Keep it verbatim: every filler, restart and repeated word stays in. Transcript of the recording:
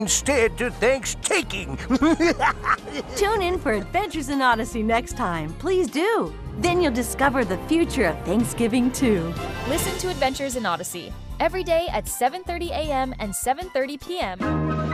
instead to thanks-taking. Tune in for Adventures in Odyssey next time. Please do. Then you'll discover the future of Thanksgiving, too. Listen to Adventures in Odyssey every day at seven thirty a m and seven thirty p m